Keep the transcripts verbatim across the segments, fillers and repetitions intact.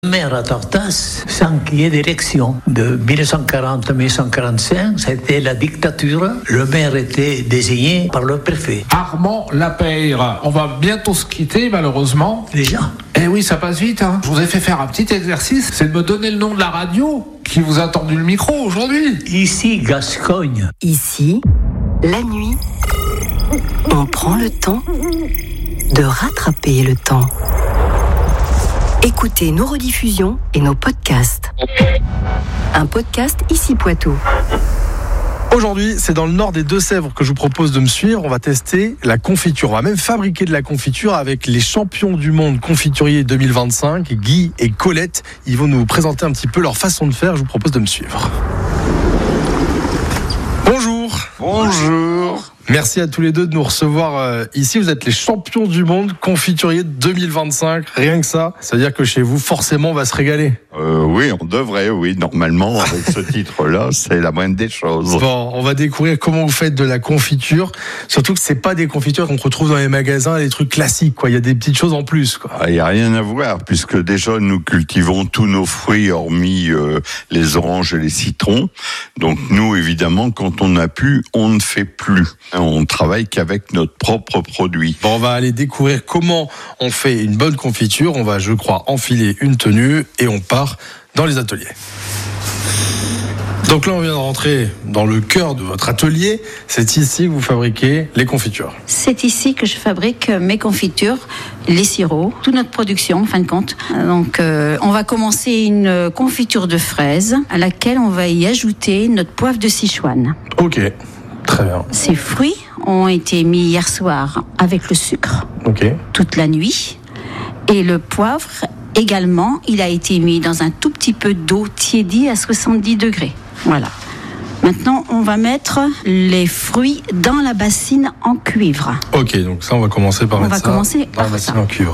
Maire à Tartas, sans qu'il y ait d'élection. De dix-neuf cent quarante à dix-neuf cent quarante-cinq, c'était la dictature. Le maire était désigné par le préfet. Armand Lapeyre, on va bientôt se quitter malheureusement. Déjà. Eh oui, ça passe vite. Hein. Je vous ai fait faire un petit exercice, c'est de me donner le nom de la radio qui vous a tendu le micro aujourd'hui. Ici, Gascogne. Ici, la nuit, on prend le temps de rattraper le temps. Écoutez nos rediffusions et nos podcasts. Un podcast Ici Poitou. Aujourd'hui, c'est dans le nord des Deux-Sèvres que je vous propose de me suivre. On va tester la confiture. On va même fabriquer de la confiture avec les champions du monde confituriers deux mille vingt-cinq, Guy et Colette. Ils vont nous présenter un petit peu leur façon de faire. Je vous propose de me suivre. Bonjour. Bonjour. Merci à tous les deux de nous recevoir euh, ici. Vous êtes les champions du monde confituriers deux mille vingt-cinq. Rien que ça, ça veut dire que chez vous, forcément, on va se régaler. Euh, oui, on devrait, oui. Normalement, avec ce titre-là, c'est la moindre des choses. Bon, on va découvrir comment vous faites de la confiture. Surtout que c'est pas des confitures qu'on retrouve dans les magasins, les trucs classiques, quoi. Il y a des petites choses en plus, quoi. Il n'y a rien à voir, puisque déjà, nous cultivons tous nos fruits, hormis euh, les oranges et les citrons. Donc, nous, évidemment, quand on a pu, on ne fait plus. On travaille qu'avec notre propre produit. Bon, on va aller découvrir comment on fait une bonne confiture. On va, je crois, enfiler une tenue et on part dans les ateliers. Donc là, on vient de rentrer dans le cœur de votre atelier. C'est ici que vous fabriquez les confitures. C'est ici que je fabrique mes confitures, les sirops, toute notre production, en fin de compte. Donc, euh, on va commencer une confiture de fraises à laquelle on va y ajouter notre poivre de Sichuan. Ok. Très bien. Ces fruits ont été mis hier soir avec le sucre, okay. toute la nuit. Et le poivre, également, il a été mis dans un tout petit peu d'eau tiédie à soixante-dix degrés. Voilà. Maintenant, on va mettre les fruits dans la bassine en cuivre. Ok, donc ça, on va commencer par on mettre va ça commencer dans par la bassine ça. en cuivre.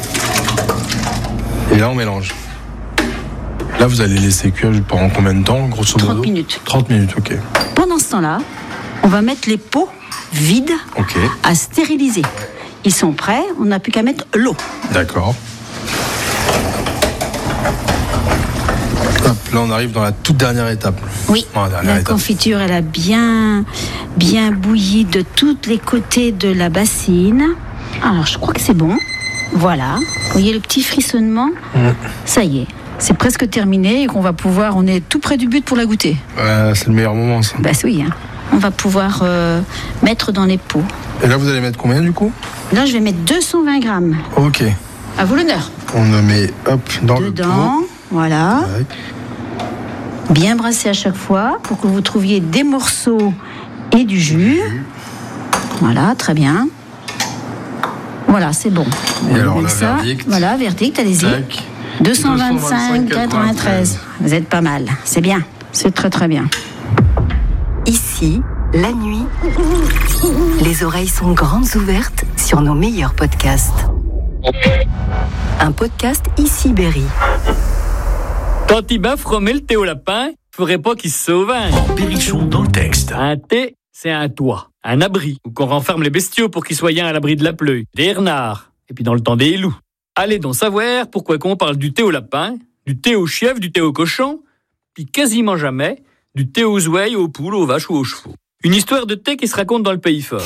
Et là, on mélange. Là, vous allez laisser cuire pendant combien de temps, grosso modo ? trente minutes. trente minutes, ok. Pendant ce temps-là, on va mettre les pots vides okay. à stériliser. Ils sont prêts, on n'a plus qu'à mettre l'eau. D'accord. Hop, là, on arrive dans la toute dernière étape. Oui, oh, dernière la étape. confiture, elle a bien, bien bouilli de tous les côtés de la bassine. Alors, je crois que c'est bon. Voilà. Vous voyez le petit frissonnement ? mmh. Ça y est. C'est presque terminé et qu'on va pouvoir, on est tout près du but pour la goûter. Ouais, c'est le meilleur moment, ça. Bah oui, hein. On va pouvoir euh, mettre dans les pots. Et là, vous allez mettre combien, du coup ? Là, je vais mettre deux cent vingt grammes. Ok. À vous l'honneur. On le met, hop, dans Dedans, le pot. Voilà. Ouais. Bien brasser à chaque fois pour que vous trouviez des morceaux et du jus. Voilà, très bien. Voilà, c'est bon. Et alors, la ça, verdict. Voilà, verdict, allez-y. Tac. deux cent vingt-cinq quatre-vingt-treize. Vous êtes pas mal. C'est bien. C'est très très bien. Ici, la nuit, les oreilles sont grandes ouvertes sur nos meilleurs podcasts. Un podcast Ici Berry. Quand il bœuf remet le thé au lapin, faudrait pas qu'il se sauve. En Berrichon dans le texte. Un thé, c'est un toit, un abri, où qu'on renferme les bestiaux pour qu'ils soient à l'abri de la pluie, des renards, et puis dans le temps des loups. Allez donc savoir pourquoi qu'on parle du thé au lapin, du thé au chèvre, du thé au cochon, puis quasiment jamais du thé aux ouailles, aux poules, aux vaches ou aux chevaux. Une histoire de thé qui se raconte dans le pays fort.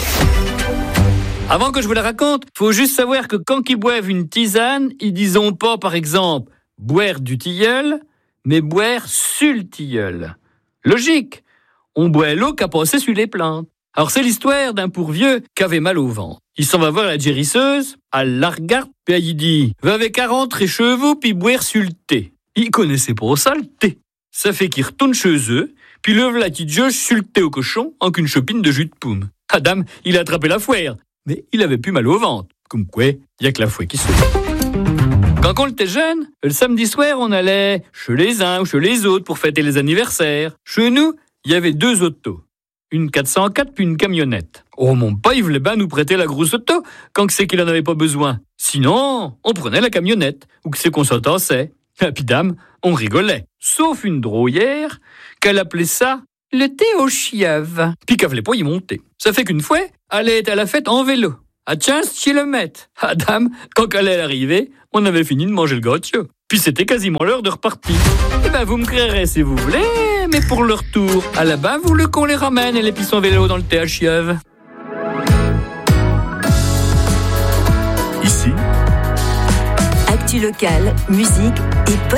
Avant que je vous la raconte, faut juste savoir que quand ils boivent une tisane, ils disons pas, par exemple, boire du tilleul, mais boire sur le tilleul. Logique, on boit l'eau qu'a passé sur les plantes. Alors c'est l'histoire d'un pourvieux qui avait mal au ventre. Il s'en va voir la gérisseuse, elle la regarde, puis elle dit « Va avec à rentrer chez vous, puis boire sur le thé. » Il connaissait pas ça, le thé. Ça fait qu'il retourne chez eux, puis le v'là qui jauge sur le thé au cochon en qu'une chopine de jus de pomme. Adam, il a attrapé la foire, mais il avait plus mal au ventre. Comme quoi, il y a que la fouet qui sauve. Quand on était jeune, le samedi soir, on allait chez les uns ou chez les autres pour fêter les anniversaires. Chez nous, il y avait deux autos. Une quatre cent quatre puis une camionnette. Oh mon père, il voulait bien nous prêter la grosse auto quand c'est qu'il en avait pas besoin. Sinon, on prenait la camionnette, ou que c'est qu'on s'entassait. Et puis dame, on rigolait. Sauf une drôlière, qu'elle appelait ça le thé aux chièvres. Puis qu'elle voulait pas y monter. Ça fait qu'une fois, elle était à la fête en vélo. à quinze kilomètres. Ah dame, quand elle est arrivée, on avait fini de manger le gâteau. Puis c'était quasiment l'heure de repartir. Eh ben vous me créerez si vous voulez, mais pour le retour, à la bas, vous voulez qu'on les ramène et les pisse en vélo dans le T H I E V. Ici, actu locale, musique et podcast.